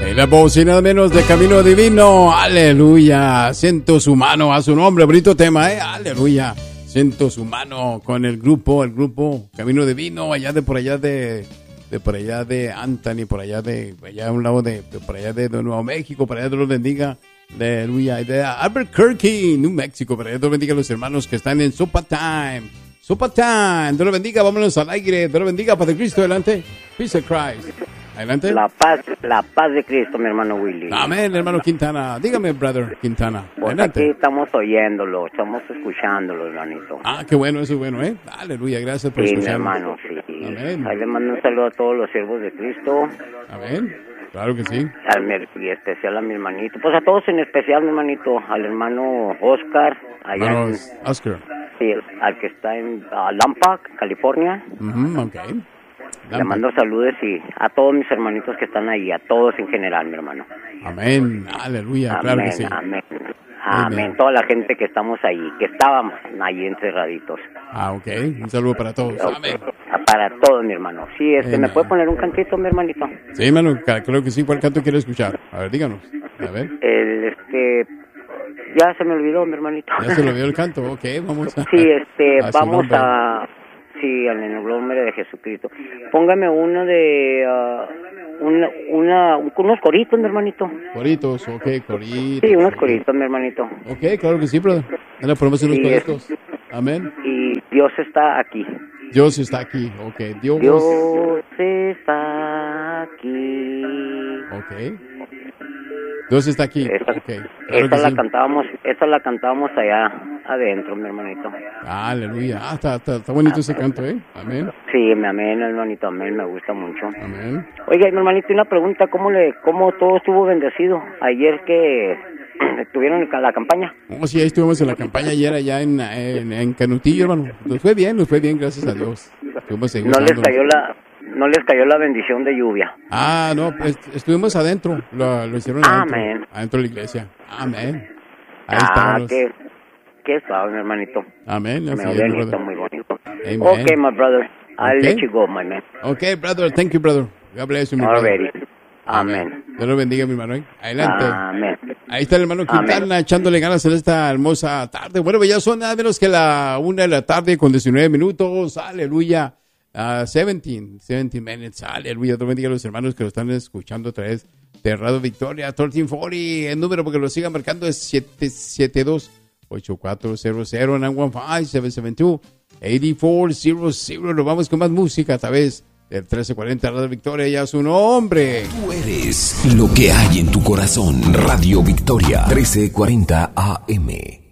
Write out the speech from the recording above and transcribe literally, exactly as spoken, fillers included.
En la voz y nada menos de Camino Divino, aleluya, siento su mano a su nombre, bonito tema, eh, aleluya, siento su mano con el grupo, el grupo Camino Divino, allá de por allá de, de por allá de Anthony, por allá de, allá a un lado de, de por allá de, de Nuevo México, por allá Dios los bendiga, aleluya, de Albuquerque, New Mexico, por allá Dios bendiga a los hermanos que están en Sopa Time, Sopa Time, Dios los bendiga, vámonos al aire, Dios los bendiga, Padre Cristo, adelante, Peace of Christ. Adelante. La paz, la paz de Cristo, mi hermano Willy. Amén, hermano Quintana. Dígame, brother Quintana. Pues adelante. aquí estamos oyéndolo, estamos escuchándolo, hermanito. Ah, qué bueno, eso es bueno, ¿eh? Aleluya, gracias por sí, escucharnos. mi hermano, sí. Amén. Ahí le mando un saludo a todos los siervos de Cristo. Amén. Claro que sí. Al, y especial a mi hermanito. Pues a todos en especial, mi hermanito. Al hermano Oscar. Allá hermano en, Oscar. Sí, al que está en uh, Lambach, California. Uh-huh, ok. Le mando saludos y a todos mis hermanitos que están ahí, a todos en general, mi hermano. Amén, aleluya, amén, claro que sí. Amén, amén, amén. Toda la gente que estamos ahí, que estábamos ahí encerraditos. Ah, ok, un saludo para todos. Okay. Amén. Para todos, mi hermano. Sí, este, amén. ¿Me puede poner un cantito, mi hermanito? Sí, hermano, creo que sí. ¿Cuál canto quiere escuchar? A ver, díganos. A ver. El, este... Ya se me olvidó, mi hermanito. Ya se le olvidó el canto, ok, vamos a... Sí, este, a vamos a... Sí, en el nombre de Jesucristo. Póngame uno de... Uh, una, una, unos coritos, mi hermanito. Coritos, ok, coritos. Sí, unos coritos, mi hermanito. Ok, claro que sí, brother. Ahora ponemos unos sí, coritos. Amén. Y Dios está aquí. Dios está aquí, ok. Dios, Dios está aquí. Ok. Dios está aquí. Esta, okay. claro esta la sí. cantábamos, esta la cantábamos allá adentro, mi hermanito. Aleluya. Ah, está, está, está bonito ese canto, ¿eh? Amén. Sí, mi amén, hermanito, amén, me gusta mucho. Amén. Oiga, mi hermanito, una pregunta, ¿cómo le, cómo todo estuvo bendecido ayer que estuvieron en la campaña? Oh, sí, ahí estuvimos en la campaña ayer allá en, en, en Canutillo, hermano. Nos fue bien, nos fue bien, gracias a Dios. Estuvimos ahí no les cayó la... No les cayó la bendición de lluvia. Ah, no, pues estuvimos adentro, lo, lo hicieron adentro, Amén. adentro de la iglesia. Amén. Ahí ah, estábamos. qué, qué suave, mi hermanito. Amén. Muy bonito, muy bonito. Amen. Okay, my brother, I'll okay. let you go, my man. Okay, brother, thank you, brother. God bless you, mi Already. Amén. Dios lo bendiga, mi hermano. Adelante. Amén. Ahí está el hermano Quintana Amén. echándole ganas en esta hermosa tarde. Bueno, ya son nada menos que la una de la tarde con diecinueve minutos. Aleluya. Uh, diecisiete, diecisiete minutes, aleluya, Dios bendiga a los hermanos que lo están escuchando a través de Radio Victoria, trece cuarenta, el número porque lo sigan marcando es siete siete dos, ocho cuatro cero cero, nueve uno cinco, siete siete dos, ocho cuatro cero cero, nos vamos con más música a través del trece cuarenta Radio Victoria, ya su nombre. Tú eres lo que hay en tu corazón, Radio Victoria, trece cuarenta A M.